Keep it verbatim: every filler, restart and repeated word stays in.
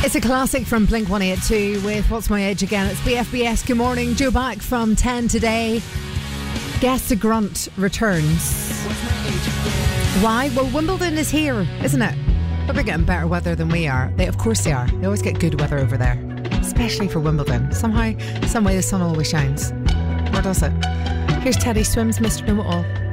It's a classic from Blink one eighty-two with What's My Age Again. It's B F B S. Good morning. Joe back from ten today. Guess the Grunt returns. Why? Well, Wimbledon is here, isn't it? But they're getting better weather than we are. They, of course they are. They always get good weather over there, especially for Wimbledon. Somehow, some way the sun always shines. Or does it? Here's Teddy Swims, Mister Know It All.